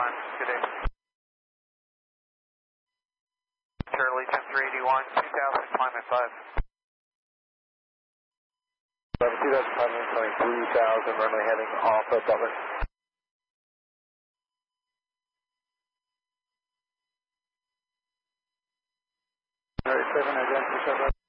381, good day. Charlie, Jim 381, 2000, climate 5. 2520, runway heading off of Butler. Alright, 7, identity,